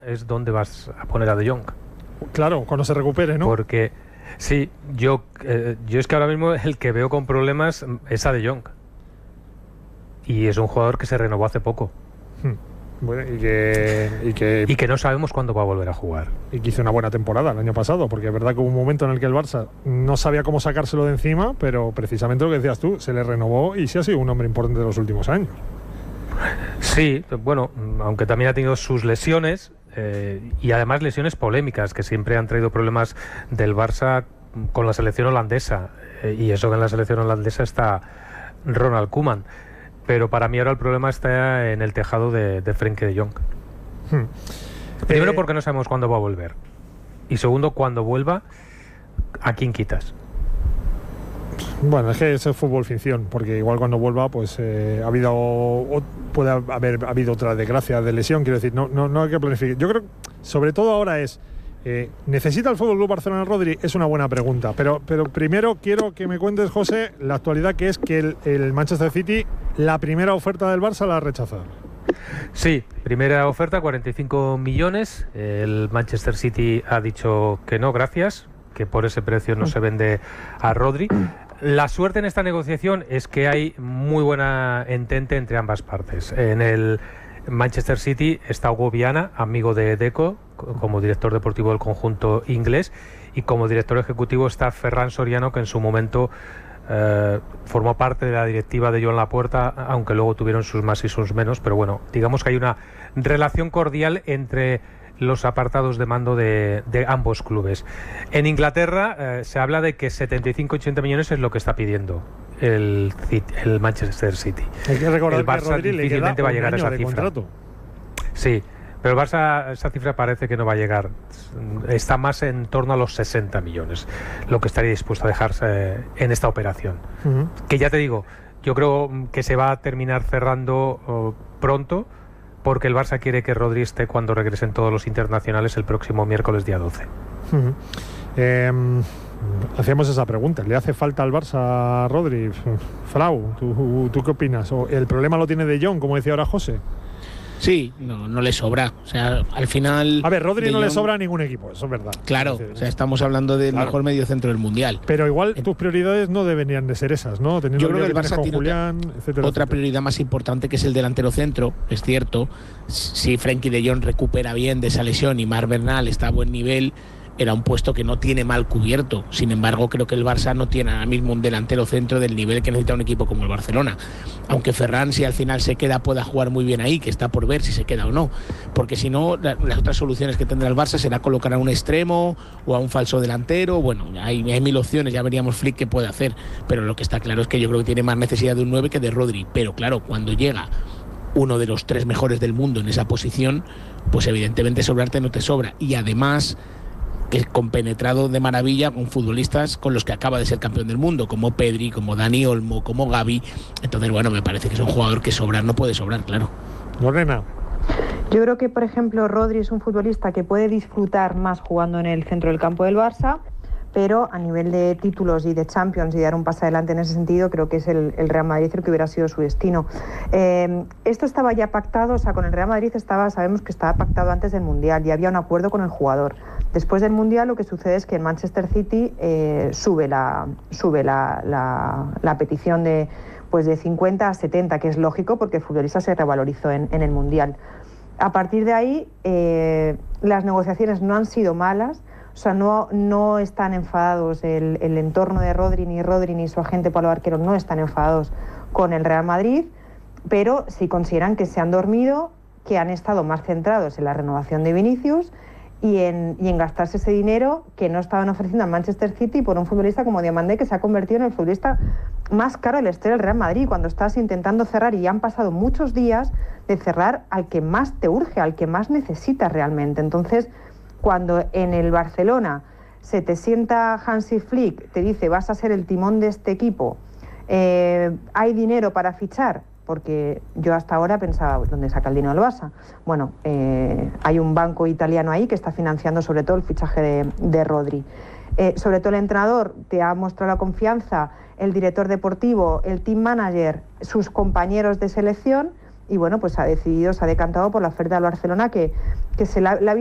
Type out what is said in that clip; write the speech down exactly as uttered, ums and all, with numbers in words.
es dónde vas a poner a De Jong. Claro, cuando se recupere, ¿no? Porque sí, yo, eh, yo es que ahora mismo el que veo con problemas es a De Jong. Y es un jugador que se renovó hace poco. Hmm. Bueno, y que, y que y que no sabemos cuándo va a volver a jugar. Y que hizo una buena temporada el año pasado, porque es verdad que hubo un momento en el que el Barça no sabía cómo sacárselo de encima, pero precisamente lo que decías tú, se le renovó y sí ha sido un hombre importante de los últimos años. Sí, bueno, aunque también ha tenido sus lesiones, eh, y además lesiones polémicas, que siempre han traído problemas del Barça con la selección holandesa, eh, y eso que en la selección holandesa está Ronald Koeman. Pero para mí ahora el problema está en el tejado de, de Frenkie de Jong. Hmm. Primero, eh, porque no sabemos cuándo va a volver. Y segundo, cuando vuelva, ¿a quién quitas? Bueno, es que eso es fútbol ficción, porque igual cuando vuelva, pues eh, ha habido o puede haber habido otra desgracia de lesión. Quiero decir, no, no, no hay que planificar. Yo creo, sobre todo ahora es Eh, ¿necesita el Fútbol Club Barcelona a Rodri? Es una buena pregunta, pero, pero primero quiero que me cuentes, José, la actualidad, que es que el, el Manchester City, la primera oferta del Barça la ha rechazado. Sí, primera oferta, cuarenta y cinco millones. El Manchester City ha dicho que no, gracias, que por ese precio no se vende a Rodri. La suerte en esta negociación es que hay muy buena entente entre ambas partes. En el Manchester City está Hugo Viana, amigo de Deco, como director deportivo del conjunto inglés, y como director ejecutivo está Ferran Soriano, que en su momento eh, formó parte de la directiva de Joan Laporta, aunque luego tuvieron sus más y sus menos, pero bueno, digamos que hay una relación cordial entre los apartados de mando de, de ambos clubes. En Inglaterra eh, se habla de que setenta y cinco a ochenta millones es lo que está pidiendo el, el Manchester City. Hay que recordar el Barça que Rodri difícilmente le va a llegar a esa cifra. Contrato. Sí, pero el Barça, esa cifra parece que no va a llegar. Está más en torno a los sesenta millones, lo que estaría dispuesto a dejarse en esta operación. Uh-huh. Que ya te digo, yo creo que se va a terminar cerrando uh, pronto, porque el Barça quiere que Rodri esté cuando regresen todos los internacionales el próximo miércoles día doce. Uh-huh. Eh, hacíamos esa pregunta, ¿le hace falta al Barça a Rodri? Frau, ¿tú, ¿tú qué opinas? ¿O el problema lo tiene De Jong, como decía ahora José? Sí, no, no le sobra. O sea, al final... A ver, Rodri de no Jong, le sobra a ningún equipo, eso es verdad. Claro, o sea, estamos hablando del claro. mejor mediocentro del Mundial. Pero igual tus prioridades no deberían de ser esas, ¿no? Teniendo Yo creo que el Barça con tiene Julián, otra, etcétera, otra etcétera. prioridad más importante, que es el delantero centro, es cierto. Si Frenkie de Jong recupera bien de esa lesión y Marc Bernal está a buen nivel, era un puesto que no tiene mal cubierto. Sin embargo, creo que el Barça no tiene ahora mismo un delantero centro del nivel que necesita un equipo como el Barcelona. Aunque Ferran, si al final se queda, pueda jugar muy bien ahí, que está por ver si se queda o no. Porque si no, la, las otras soluciones que tendrá el Barça será colocar a un extremo o a un falso delantero. Bueno, hay, hay mil opciones, ya veríamos Flick qué puede hacer. Pero lo que está claro es que yo creo que tiene más necesidad de un nueve que de Rodri. Pero claro, cuando llega uno de los tres mejores del mundo en esa posición, pues evidentemente sobrarte no te sobra. Y además, que compenetrado de maravilla con futbolistas con los que acaba de ser campeón del mundo, como Pedri, como Dani Olmo, como Gavi. Entonces, bueno, me parece que es un jugador que sobrar no puede sobrar, claro. Lorena. Yo creo que, por ejemplo, Rodri es un futbolista que puede disfrutar más jugando en el centro del campo del Barça, pero a nivel de títulos y de Champions y dar un paso adelante en ese sentido, creo que es el, el Real Madrid el que hubiera sido su destino. Eh, esto estaba ya pactado, o sea, con el Real Madrid estaba, sabemos que estaba pactado antes del Mundial y había un acuerdo con el jugador. Después del Mundial lo que sucede es que el Manchester City eh, sube la sube la, la, la petición de, pues de cincuenta a setenta, que es lógico porque el futbolista se revalorizó en, en el Mundial. A partir de ahí, eh, las negociaciones no han sido malas. O sea, no, no están enfadados el, el entorno de Rodri, ni Rodri, ni su agente Pablo Arquero no están enfadados con el Real Madrid, pero sí consideran que se han dormido, que han estado más centrados en la renovación de Vinicius y en, y en gastarse ese dinero que no estaban ofreciendo al Manchester City por un futbolista como Diomandé, que se ha convertido en el futbolista más caro de la historia del Real Madrid, cuando estás intentando cerrar, y ya han pasado muchos días de cerrar al que más te urge, al que más necesitas realmente. Entonces, cuando en el Barcelona se te sienta Hansi Flick, te dice vas a ser el timón de este equipo, eh, hay dinero para fichar, porque yo hasta ahora pensaba, ¿dónde saca el dinero el Barça? Bueno, eh, hay un banco italiano ahí que está financiando sobre todo el fichaje de, de Rodri. Eh, sobre todo el entrenador te ha mostrado la confianza, el director deportivo, el team manager, sus compañeros de selección, y bueno, pues ha decidido, se ha decantado por la oferta del Barcelona, que, que se la, la